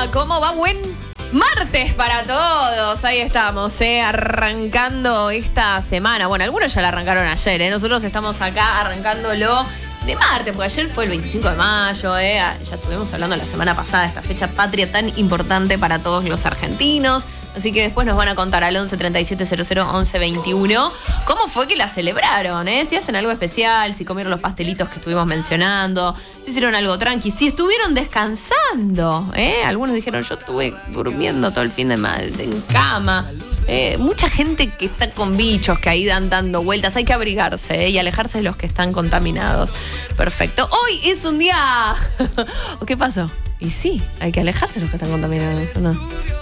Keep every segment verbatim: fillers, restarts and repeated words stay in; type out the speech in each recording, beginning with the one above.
¿Cómo va? Buen martes para todos. Ahí estamos, ¿eh? Arrancando esta semana. Bueno, algunos ya la arrancaron ayer, ¿eh? Nosotros estamos acá arrancándolo de martes, porque ayer fue el veinticinco de mayo, ¿eh? Ya estuvimos hablando la semana pasada de esta fecha patria tan importante para todos los argentinos. Así que después nos van a contar al once treinta y siete cero cero once veintiuno cómo fue que la celebraron, ¿eh? Si hacen algo especial, si comieron los pastelitos que estuvimos mencionando, si hicieron algo tranqui, si estuvieron descansando, ¿eh? Algunos dijeron, yo estuve durmiendo todo el fin de mal en cama. Eh, mucha gente que está con bichos que ahí dan dando vueltas. Hay que abrigarse, ¿eh? Y alejarse de los que están contaminados. Perfecto. Hoy es un día... ¿Qué pasó? Y sí, hay que alejarse de los que están contaminados, ¿o no?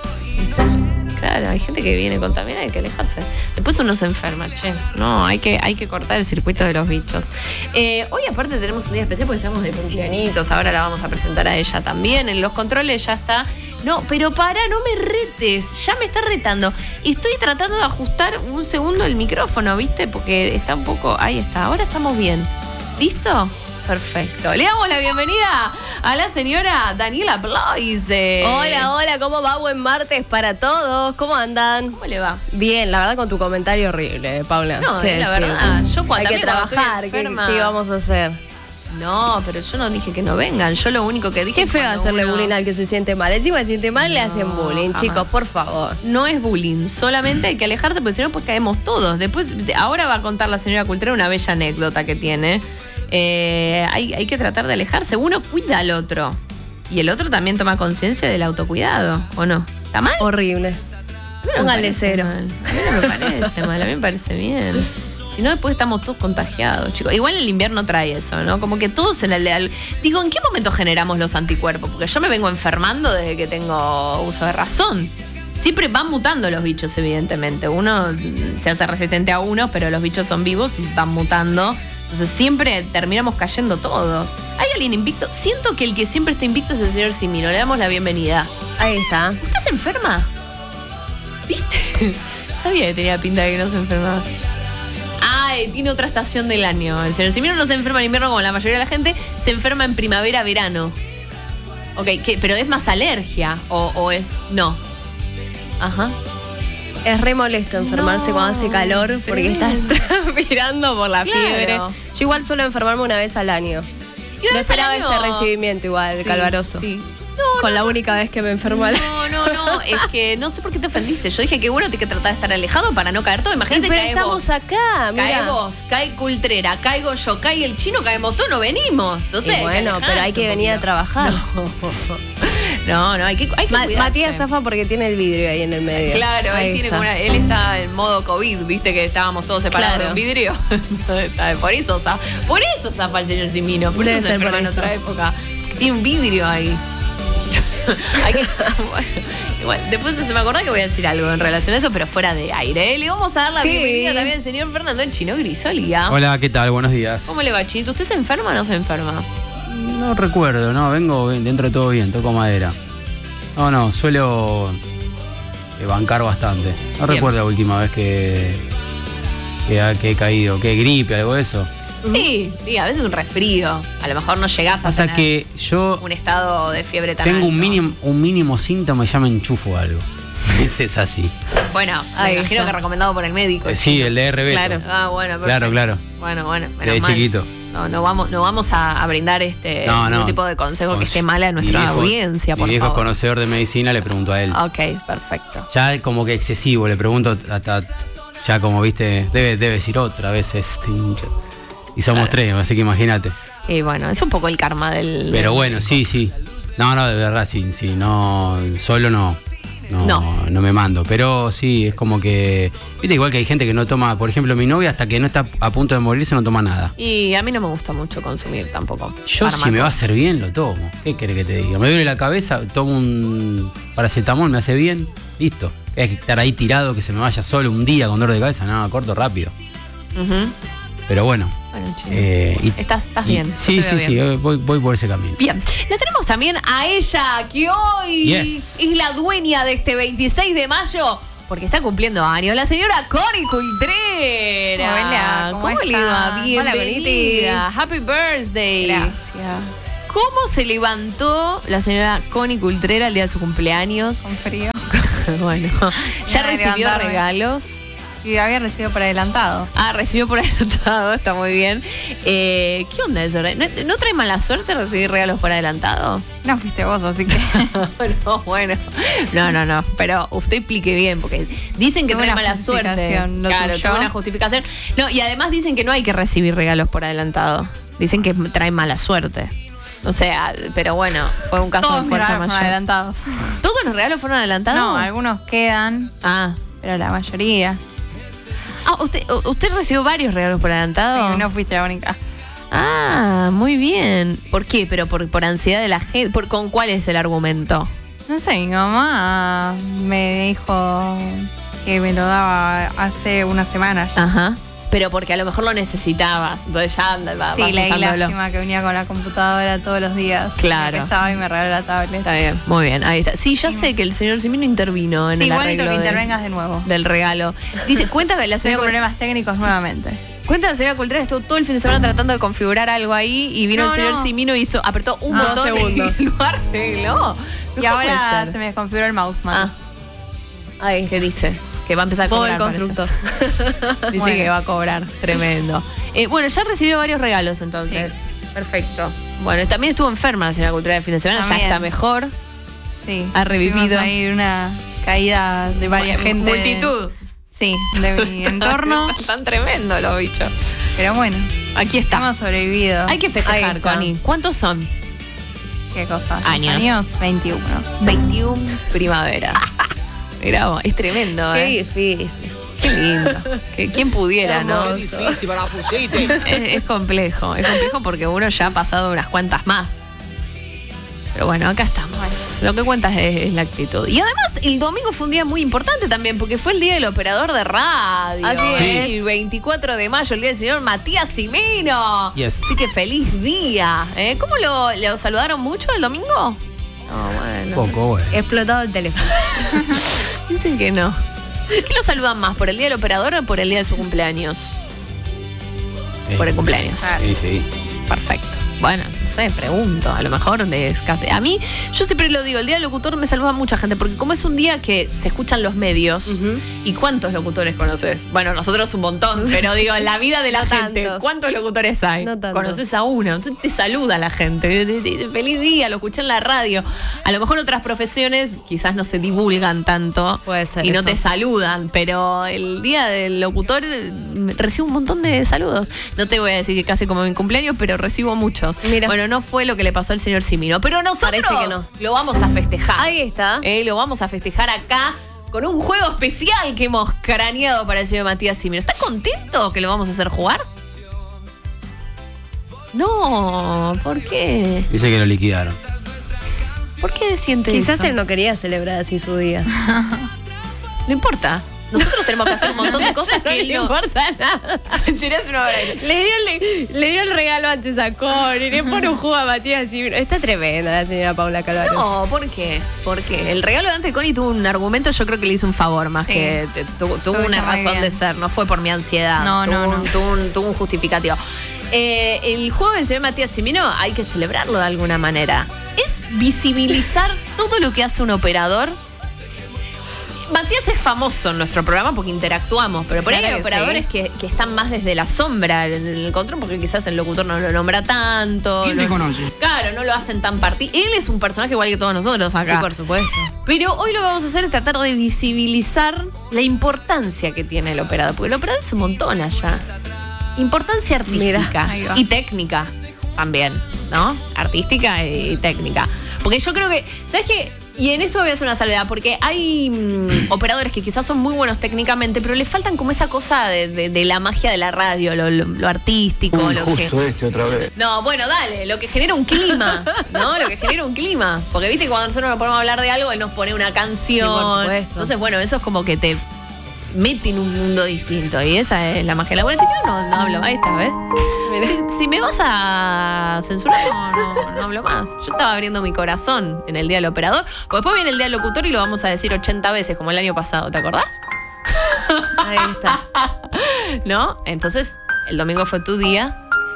Claro, hay gente que viene contaminada, hay que alejarse. Después uno se enferma, che. No, hay que, hay que cortar el circuito de los bichos. Eh, hoy aparte tenemos un día especial porque estamos de cumpleañitos. Ahora la vamos a presentar a ella también. En los controles ya está. No, pero para, no me retes. Ya me está retando. Estoy tratando de ajustar un segundo el micrófono, ¿viste? Porque está un poco... Ahí está, ahora estamos bien. ¿Listo? Perfecto. Le damos la bienvenida a la señora Daniela Bloise. Hola, hola, ¿cómo va? Buen martes para todos. ¿Cómo andan? ¿Cómo le va? Bien, la verdad con tu comentario horrible, Paula. No, es la verdad. Yo cuando hay que trabajar, ¿qué, ¿qué vamos a hacer? No, pero yo no dije que no vengan. Yo lo único que dije... Qué feo hacerle uno... bullying al que se siente mal. Encima se siente mal, no, le hacen bullying, jamás. Chicos, por favor. No es bullying, solamente hay que alejarte porque si no pues caemos todos. Después, ahora va a contar la señora Cultrera una bella anécdota que tiene. Eh, hay, hay que tratar de alejarse. Uno cuida al otro y el otro también toma conciencia del autocuidado, ¿o no? ¿Está mal? Horrible. Póngale cero. Mal. A mí no me parece mal, a mí me parece bien. Si no, después estamos todos contagiados, chicos. Igual el invierno trae eso, ¿no? Como que todos en el... Digo, ¿en qué momento generamos los anticuerpos? Porque yo me vengo enfermando desde que tengo uso de razón. Siempre van mutando los bichos, evidentemente. Uno se hace resistente a uno, pero los bichos son vivos y van mutando. Entonces siempre terminamos cayendo todos. ¿Hay alguien invicto? Siento que el que siempre está invicto es el señor Simino. Le damos la bienvenida. Ahí está. ¿Usted se enferma? ¿Viste? Sabía que tenía pinta de que no se enfermaba. Ay, tiene otra estación del año. El señor Simino no se enferma en invierno como la mayoría de la gente. Se enferma en primavera, verano. Ok, ¿qué? ¿Pero es más alergia? ¿O, o es...? No. Ajá. Es re molesto enfermarse no, cuando hace calor porque estás transpirando por la claro. fiebre. Yo igual suelo enfermarme una vez al año. ¿Y no esperaba año? Este recibimiento igual, sí, calvaroso. Sí. No, Con no, la única vez que me enfermo al año. No, no, no, es que no sé por qué te ofendiste. Yo dije que bueno, tienes que tratar de estar alejado para no caer todo. Imagínate, pero cae estamos vos. acá, mira. Cae vos, cae Cultrera, caigo yo, cae el chino, caemos todos, no venimos. Entonces, y bueno, pero hay que venir a trabajar. No. No, no, hay que, hay que Ma- Matías zafa porque tiene el vidrio ahí en el medio. Claro, él, tiene como una, él está en modo COVID, viste que estábamos todos separados claro. de un vidrio. por eso zafa, por eso zafa el señor Simino, por Debe eso se enferma en otra época. Tiene un vidrio ahí. Hay que, bueno, igual, después se me acordó que voy a decir algo en relación a eso, pero fuera de aire. ¿eh? Le vamos a dar la sí. bienvenida también al señor Fernando El Chino Grisolia. Hola, ¿qué tal? Buenos días. ¿Cómo le va, Chinito? ¿Usted se enferma o no se enferma? No recuerdo, no, vengo dentro de todo bien, toco madera. No, no, suelo bancar bastante. No bien. Recuerdo la última vez que, que, que he caído, que gripe, algo de eso. Sí, sí, a veces un resfrío. A lo mejor no llegás a o sea tener que yo un estado de fiebre tan tengo alto. un mínimo, un mínimo síntoma y ya me enchufo algo. Ese es así. Bueno, me imagino que recomendado por el médico. Eh, sí, el D R B. Claro. Ah, bueno, perfecto. Claro, claro. Bueno, bueno. De chiquito. No, no vamos, no vamos a, a brindar este no, no. ningún tipo de consejo Con, que esté mala en nuestra viejo, audiencia, por mi viejo favor. es conocedor de medicina, le pregunto a él. Ok, perfecto. Ya como que excesivo, le pregunto hasta, ya como viste, debe, debe decir otra vez este hincho. Y somos claro. tres, así que imagínate. Y bueno, es un poco el karma del... Pero bueno, sí, sí. No, no, de verdad, sí, sí. No, solo no. No, no. no me mando. Pero sí, es como que... Viste, igual que hay gente que no toma... Por ejemplo, mi novia hasta que no está a punto de morirse no toma nada. Y a mí no me gusta mucho consumir tampoco. Yo fármacos. Si me va a hacer bien, lo tomo. ¿Qué querés que te diga? Me duele la cabeza, tomo un paracetamol, me hace bien. Listo. Es que estar ahí tirado, que se me vaya solo un día con dolor de cabeza. No, corto rápido. Uh-huh. Pero bueno. Bueno, chico. Eh, y, estás, estás y, bien. Sí, sí, bien. sí, voy, voy por ese camino. Bien. La tenemos también a ella, que hoy yes. es la dueña de este veintiséis de mayo, porque está cumpliendo años. La señora Cori Cultrera. Hola, ¿cómo, ¿Cómo le va? Bienvenida. Hola, Happy birthday. Gracias. ¿Cómo se levantó la señora Connie Cultrera el día de su cumpleaños? Con frío. Bueno, ¿ya Nada de recibió levantarme. regalos? Y había recibido por adelantado. Ah, recibió por adelantado, está muy bien. Eh, ¿Qué onda eso? ¿No, ¿No trae mala suerte recibir regalos por adelantado? No fuiste vos, así que. No, bueno. No, no, no. Pero usted explique bien, porque dicen que Tuvo trae una mala suerte. justificación, lo Claro, tuyo. tuvo una justificación. No, y además dicen que no hay que recibir regalos por adelantado. Dicen que trae mala suerte. O sea, pero bueno, fue un caso Todos de mis fuerza regalos fueron mayor. adelantados. ¿Todos los regalos fueron adelantados? No, algunos quedan, Ah. pero la mayoría. Ah, usted, usted recibió varios regalos por adelantado. Sí, no fuiste la única. Ah, muy bien. ¿Por qué? Pero por, por ansiedad de la gente. ¿Por, ¿Con cuál es el argumento? No sé, mi mamá me dijo que me lo daba hace una semana ya. Ajá. Pero porque a lo mejor lo necesitabas. Entonces ya anda, va, Sí, vas leí usándolo. lástima que venía con la computadora todos los días. Claro. Me pesaba y me regaló la tablet. Está bien, muy bien, ahí está. Sí, ya Sí. sé que el señor Simino intervino en Sí, el bonito arreglo que de- intervengas de nuevo. del regalo. Dice, cuéntame, la Estoy señora con Cul- problemas técnicos nuevamente. cuenta la señora Cultrera estuvo todo el fin de semana tratando de configurar algo ahí y vino No, el señor no. Simino y hizo, apretó un Ah, botón dos segundos. y lo arregló. Y ¿Cómo puede ahora ser? se me desconfiguró el mouse, Ah, man. ahí, ¿qué dice? Que va a empezar a Todo cobrar. el constructor. parece. Dice Bueno. que va a cobrar. Tremendo. Eh, bueno, ya recibió varios regalos entonces. Perfecto. Bueno, también estuvo enferma la señora Cultrera el fin de semana, ya También. está mejor. Sí. Ha revivido. Tuvimos ahí una caída de varias Mu- gente. Multitud. Sí, de mi entorno. Están tremendos los bichos. Pero bueno, Aquí está. hemos sobrevivido. Hay que Ahí festejar, está. Connie. ¿Cuántos son? ¿Qué cosa? Años. Años veintiuno. veintiuno primavera. Mirá vos, es tremendo, Qué ¿eh? difícil. Qué lindo. Que, ¿Quién pudiera, no? Hermoso. Difícil para la pusiste. Es, es complejo. Es complejo porque uno ya ha pasado unas cuantas más. Pero bueno, acá estamos. Lo que cuentas es, es la actitud. Y además, el domingo fue un día muy importante también, porque fue el día del operador de radio. Así Sí. es. El veinticuatro de mayo, el día del señor Matías Simino. Yes. Así que feliz día. ¿eh? ¿Cómo lo, lo saludaron mucho el domingo? No, bueno. Poco, bueno. Explotado el teléfono. Dicen que no. ¿Qué lo saludan más? ¿Por el día del operador o por el día de su cumpleaños? Por el cumpleaños. Sí, sí. Perfecto. Bueno, no sé, pregunto. A lo mejor de casi. A mí, yo siempre lo digo, el día del locutor me saluda mucha gente, porque como es un día que se escuchan los medios, Ujú. ¿y cuántos locutores conoces? Bueno, nosotros un montón, pero digo, en la vida de la No gente, tantos. ¿cuántos locutores hay? No tantos. Conoces a uno, entonces te saluda la gente. De- de- de- Feliz día, lo escuché en la radio. A lo mejor otras profesiones quizás no se divulgan tanto. Puede ser Y no eso. te saludan, pero el día del locutor eh, recibo un montón de saludos. No te voy a decir que casi como mi cumpleaños, pero recibo muchos. Mira. Bueno, no fue lo que le pasó al señor Simino, pero nosotros Parece que no. lo vamos a festejar. Ahí está. Eh, lo vamos a festejar acá con un juego especial que hemos craneado para el señor Matías Simino. ¿Está contento que lo vamos a hacer jugar? No, ¿por qué? Dice que lo liquidaron. ¿Por qué siente Quizás eso? él no quería celebrar así su día. No importa. Nosotros tenemos que hacer un montón de cosas que él no. importa nada. Tirás una hora. Le dio, le, le dio el regalo a Chusacón y le pone un jugo a Matías y está tremenda la señora Paula Calvaros. No, ¿por qué? Porque el regalo de Dante Connie tuvo un argumento, yo creo que le hizo un favor más Sí. que te- tuvo, tuvo Lo una hizo muy razón bien. de ser, no fue por mi ansiedad. No, tuvo no, un, no. Tuvo un, tuvo un justificativo. Eh, el juego del señor Matías Simino hay que celebrarlo de alguna manera. Es visibilizar todo lo que hace un operador. Matías es famoso en nuestro programa porque interactuamos, pero por ahí Claro hay que operadores sí. que, que están más desde la sombra en el control porque quizás el locutor no lo nombra tanto. ¿Quién no- te conoce? Claro, no lo hacen tan partido. Él es un personaje igual que todos nosotros acá. Sí, por supuesto. Pero hoy lo que vamos a hacer es tratar de visibilizar la importancia que tiene el operador, porque el operador es un montón allá. Importancia artística Mira, ahí va. y técnica también, ¿no? Artística y técnica. Porque yo creo que, ¿sabes qué? Y en esto voy a hacer una salvedad, porque hay mm, operadores que quizás son muy buenos técnicamente, pero le faltan como esa cosa de, de- de la magia de la radio, lo, lo- lo artístico, Uy, lo que... justo este otra vez. No, bueno, dale, lo que genera un clima, ¿no? Lo que genera un clima. Porque viste que cuando nosotros nos ponemos a hablar de algo, él nos pone una canción. Sí, por supuesto. Entonces, bueno, eso es como que te mete en un mundo distinto. Y esa es la magia de la buena. Si quiero no, no hablo. Ahí está, ¿ves? Si, si me vas a censurar, no, no, no hablo más. Yo estaba abriendo mi corazón en el día del operador. Porque después viene el día del locutor y lo vamos a decir ochenta veces, como el año pasado, ¿te acordás? Ahí está. ¿No? Entonces, el domingo fue tu día.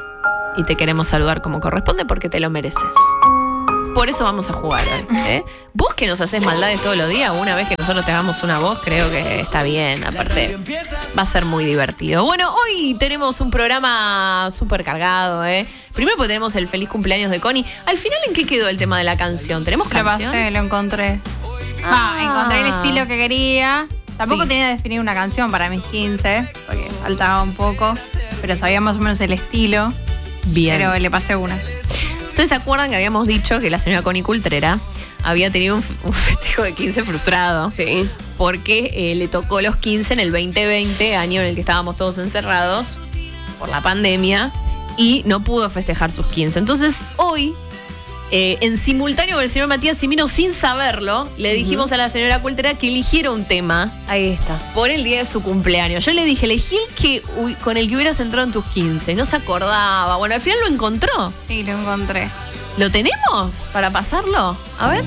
y te queremos saludar como corresponde porque te lo mereces. Por eso vamos a jugar hoy, ¿eh? Vos que nos haces maldades todos los días, una vez que nosotros te hagamos una voz, creo que está bien. Aparte, va a ser muy divertido. Bueno, hoy tenemos un programa súper cargado, ¿eh? Primero porque tenemos el feliz cumpleaños de Connie. Al final, ¿en qué quedó el tema de la canción? ¿Tenemos Lo canción? pasé, lo encontré. Ah. Ah, encontré el estilo que quería. Tampoco Sí. tenía que definir una canción para mis quince, porque faltaba un poco, pero sabía más o menos el estilo. Bien. Pero le pasé una. ¿Ustedes se acuerdan que habíamos dicho que la señora Connie Cultrera había tenido un, un festejo de quince frustrado? Sí. Porque eh, le tocó los quince en el veinte veinte, año en el que estábamos todos encerrados por la pandemia, y no pudo festejar sus quince. Entonces, hoy, eh, en simultáneo con el señor Matías Cimino, sin saberlo, le dijimos uh-huh. a la señora Cultrera que eligiera un tema. Ahí está. Por el día de su cumpleaños. Yo le dije, elegí el que, uy, con el que hubieras entrado en tus quince. No se acordaba. Bueno, al final lo encontró. Sí, lo encontré. ¿Lo tenemos para pasarlo? A ver.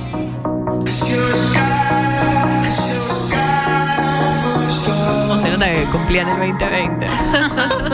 ¿Cómo se nota que cumplían el veinte veinte?